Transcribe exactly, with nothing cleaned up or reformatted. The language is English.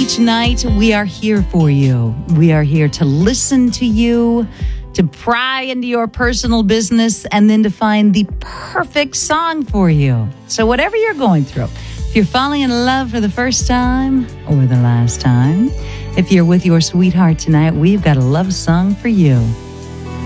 each night, we are here for you. We are here to listen to you, to pry into your personal business, and then to find the perfect song for you. So whatever you're going through, if you're falling in love for the first time or the last time, if you're with your sweetheart tonight, we've got a love song for you.